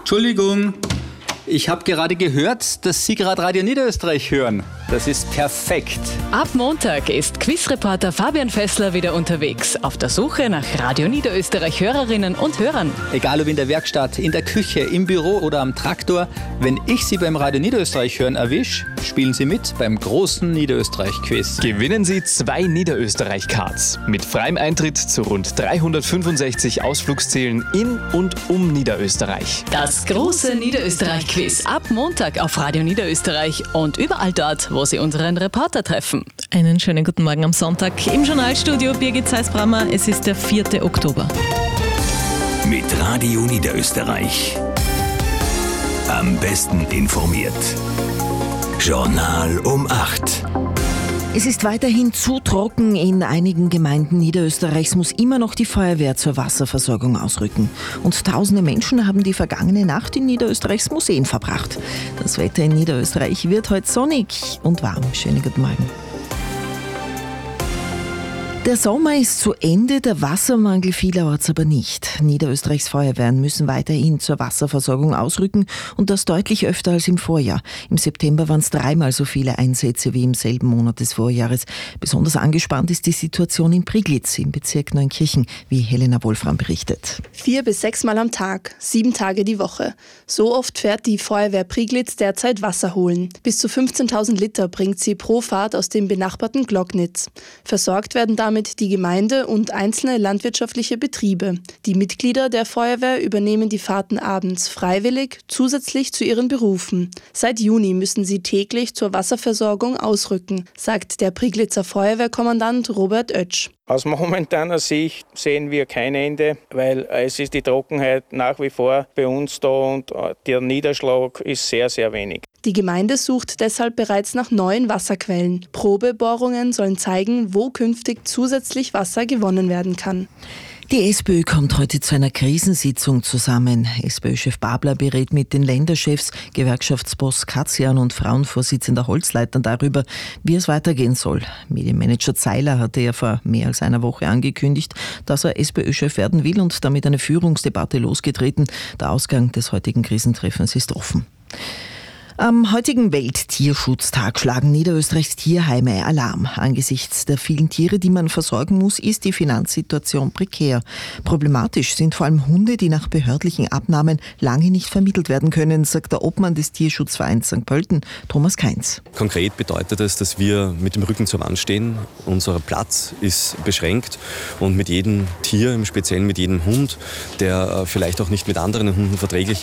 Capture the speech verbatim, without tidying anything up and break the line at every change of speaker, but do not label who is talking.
Entschuldigung, ich habe gerade gehört, dass Sie gerade Radio Niederösterreich hören. Das ist perfekt.
Ab Montag ist Quizreporter Fabian Fessler wieder unterwegs, auf der Suche nach Radio Niederösterreich Hörerinnen und Hörern.
Egal ob in der Werkstatt, in der Küche, im Büro oder am Traktor, wenn ich Sie beim Radio Niederösterreich hören erwische, spielen Sie mit beim großen Niederösterreich-Quiz.
Gewinnen Sie zwei Niederösterreich-Cards mit freiem Eintritt zu rund dreihundertfünfundsechzig Ausflugszielen in und um Niederösterreich.
Das große Niederösterreich-Quiz ab Montag auf Radio Niederösterreich und überall dort, wo Sie unseren Reporter treffen.
Einen schönen guten Morgen am Sonntag im Journalstudio Birgit Zeisbrammer. Es ist der vierte Oktober.
Mit Radio Niederösterreich. Am besten informiert. Journal um acht.
Es ist weiterhin zu trocken. In einigen Gemeinden Niederösterreichs muss immer noch die Feuerwehr zur Wasserversorgung ausrücken. Und tausende Menschen haben die vergangene Nacht in Niederösterreichs Museen verbracht. Das Wetter in Niederösterreich wird heute sonnig und warm. Schönen guten Morgen. Der Sommer ist zu Ende, der Wassermangel vielerorts aber nicht. Niederösterreichs Feuerwehren müssen weiterhin zur Wasserversorgung ausrücken und das deutlich öfter als im Vorjahr. Im September waren es dreimal so viele Einsätze wie im selben Monat des Vorjahres. Besonders angespannt ist die Situation in Priglitz im Bezirk Neunkirchen, wie Helena Wolfram berichtet.
Vier bis sechs Mal am Tag, sieben Tage die Woche. So oft fährt die Feuerwehr Priglitz derzeit Wasser holen. Bis zu fünfzehntausend Liter bringt sie pro Fahrt aus dem benachbarten Glocknitz. Versorgt werden damit die Gemeinde und einzelne landwirtschaftliche Betriebe. Die Mitglieder der Feuerwehr übernehmen die Fahrten abends freiwillig, zusätzlich zu ihren Berufen. Seit Juni müssen sie täglich zur Wasserversorgung ausrücken, sagt der Priglitzer Feuerwehrkommandant Robert Oetsch.
Aus momentaner Sicht sehen wir kein Ende, weil es ist die Trockenheit nach wie vor bei uns da und der Niederschlag ist sehr, sehr wenig.
Die Gemeinde sucht deshalb bereits nach neuen Wasserquellen. Probebohrungen sollen zeigen, wo künftig zusätzlich Wasser gewonnen werden kann.
Die SPÖ kommt heute zu einer Krisensitzung zusammen. SPÖ-Chef Babler berät mit den Länderchefs, Gewerkschaftsboss Katzian und Frauenvorsitzender Holzleitner darüber, wie es weitergehen soll. Medienmanager Zeiler hatte ja vor mehr als einer Woche angekündigt, dass er SPÖ-Chef werden will und damit eine Führungsdebatte losgetreten. Der Ausgang des heutigen Krisentreffens ist offen. Am heutigen Welttierschutztag schlagen Niederösterreichs Tierheime Alarm. Angesichts der vielen Tiere, die man versorgen muss, ist die Finanzsituation prekär. Problematisch sind vor allem Hunde, die nach behördlichen Abnahmen lange nicht vermittelt werden können, sagt der Obmann des Tierschutzvereins Sankt Pölten, Thomas Kainz.
Konkret bedeutet es, dass wir mit dem Rücken zur Wand stehen. Unser Platz ist beschränkt und mit jedem Tier, im Speziellen mit jedem Hund, der vielleicht auch nicht mit anderen Hunden verträglich